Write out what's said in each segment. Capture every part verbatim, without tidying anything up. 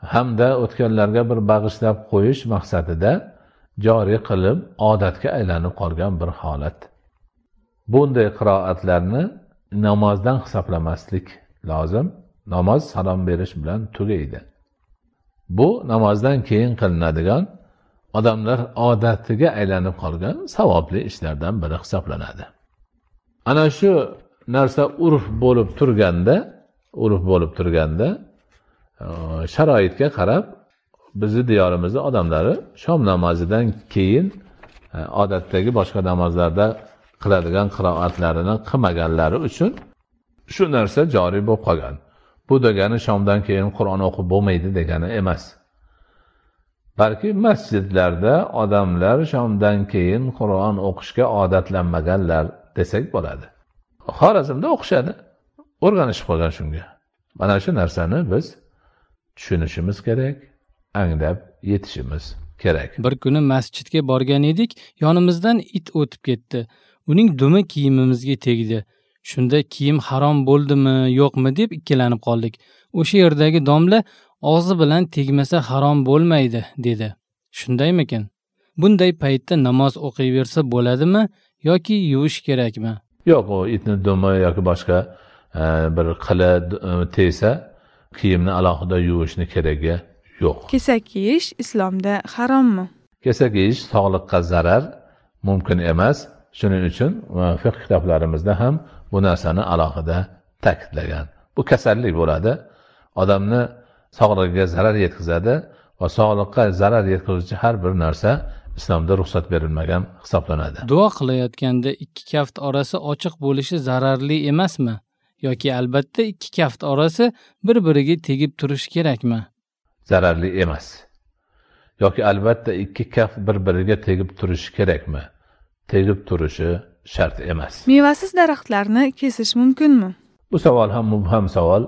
hamda o'tganlarga bir bag'ishlab qo'yish maqsadida joriy qilib odatga aylanib qolgan bir holat. Bunday qiroatlarni namozdan hisoblamaslik lozim. Namoz salom berish bilan tugaydi. Bu namozdan keyin qilinadigan odamlar odatiga aylanib qolgan savobli ishlardan biri hisoblanadi. Ana shu narsa urf bo'lib turganda, urf bo'lib turganda sharoitga qarab bizni diyorimizda odamlari shom namozidan keyin odatdagi boshqa namozlarda qiladigan qiroatlarini qilmaganlari uchun shu narsa joriy bo'lib qolgan. Bu degani shomdan keyin Qur'on o'qib bo'lmaydi degani emas. Balki masjidlarda odamlar shomdan keyin Qur'on o'qishga odatlanmaganlar desak bo'ladi. Xorazmda o'qishadi. O'rganishib qolgan shunga. Mana shu narsani biz tushunishimiz kerak, anglab yetishimiz kerak. Bir kuni masjidga borgan edik, yonimizdan it o'tib ketdi. Uning dumi kiyimimizga tegdi. Shunda kiyim harom bo'ldimi, yo'qmi deb ikkilanib qoldik. O'sha yerdagi domla og'zi bilan tegmasa harom bo'lmaydi dedi. Shundaymikin? Bunday paytda namoz o'qiyversa bo'ladimi yoki yuvish kerakmi? Yo'q, u itni dumi yoki boshqa e, bir qila tegsa kiyimni alohida yuvishni keragi yo'q. Kesak kiyish islomda harommi? Kesak kiyish sog'liqqa zarar, mumkin emas. Shuning uchun fiqh kitoblarimizda ham bu narsani alohida ta'kidlagan. Bu kasallik bo'ladi. Odamni sog'lig'iga zarar yetkazadi va sog'liqqa zarar yetkazuvchi har bir narsa islomda ruxsat berilmagan hisoblanadi. Duo qilayotganda ikki kaft orasi ochiq bo'lishi zararli emasmi? Yoki albatta ikki kaft orasi bir-biriga tegib turishi kerakmi? Zararli emas. Yoki albatta ikki kaft bir-biriga tegib turishi kerakmi? Tegib turishi shart emas. Mevasiz daraxtlarni kesish mumkinmi? Bu savol ham mubham savol.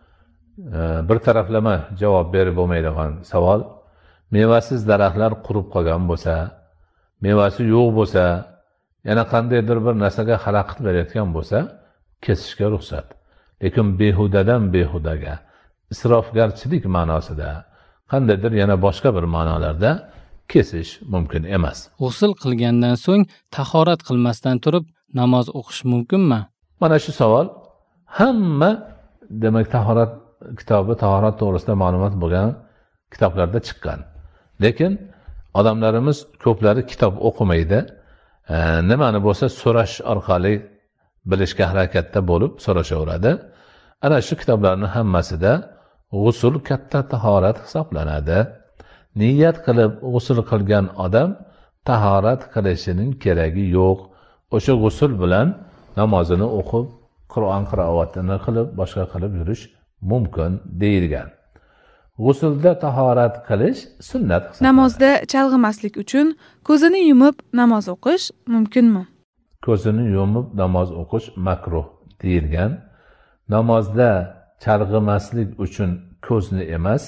Bir taraflama javob berib bo'lmaydigan savol. Mevasiz daraxtlar qurib qolgan bo'lsa, mevasi yo'q bo'lsa, yana qandaydir bir narsaga xalaqit berayotgan bo'lsa, kesishga ruxsat. Lekin behudadan behudaga, isrofgarchilik ma'nosida, qandaydir yana boshqa bir ma'nolarda kesish mumkin emas. G'usl qilgandan so'ng tahorat qilmasdan turib namoz o'qish mumkinmi? Mana shu savol hamma demak tahorat kitobi, tahorat to'g'risida ma'lumot bo'lgan kitoblarda chiqqan. Lekin odamlarimiz ko'plari kitob o'qimaydi. E, nimani bo'lsa so'rash orqali bilishga harakatda bo'lib so'rashaveradi. Ana shu kitoblarning hammasida g'usl katta tahorat hisoblanadi. Niyat qilib g'usl qilgan odam tahorat qilishining keragi yo'q. O'sha g'usl bilan namozini o'qib, Qur'on qiroatini qilib, boshqa qilib yurish mumkin deyilgan. G'uslda tahorat qilish sunnat hisoblanadi. Namozda chalg'imaslik uchun ko'zini yumib namoz o'qish mumkinmi? Ko'zini yumib namoz o'qish makruh deyilgan. Namozda chalg'imaslik uchun ko'zni emas,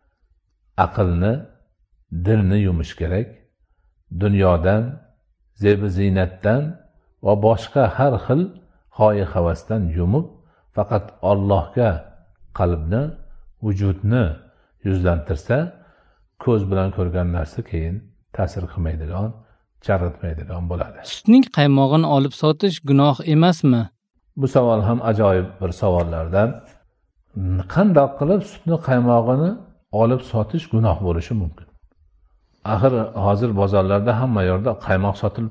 aqlni, dilni yumish kerak. Dunyodan, zebi ziynatdan va boshqa har xil xoya-havasdan yumib, faqat Allohga qalbni, vujudni yuzlantirsa, ko'z bilan ko'rgan narsa keyin ta'sir qilmaydigan, charg'itmaydigan bo'ladi. Sutning qaymog'ini olib sotish gunoh emasmi? Bu savol ham ajoyib bir savollardan. Qanday qilib sutni qaymog'ini olib sotish gunoh bo'lishi mumkin? Axir hozir bozorlarda hamma yerda qaymoq sotilib